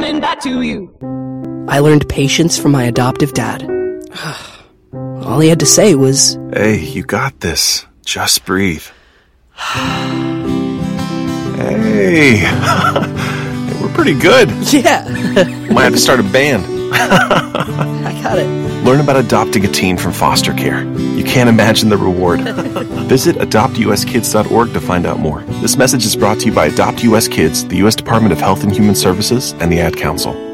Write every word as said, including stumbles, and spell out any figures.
coming back to you. I learned patience from my adoptive dad. All he had to say was, "Hey, you got this. Just breathe." Hey, we're pretty good. Yeah. Might have to start a band. I got it. Learn about adopting a teen from foster care. You can't imagine the reward. Visit adopt u s kids dot org to find out more. This message is brought to you by Adopt U S Kids, the U S Department of Health and Human Services, and the Ad Council.